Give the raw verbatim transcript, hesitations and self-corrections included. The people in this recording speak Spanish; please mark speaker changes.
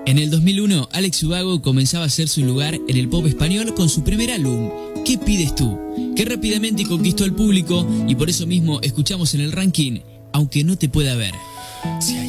Speaker 1: En el dos mil uno, Alex Ubago comenzaba a hacer su lugar en el pop español con su primer álbum, ¿Qué pides tú?, que rápidamente conquistó al público y por eso mismo escuchamos en el ranking Aunque no te pueda ver. Si hay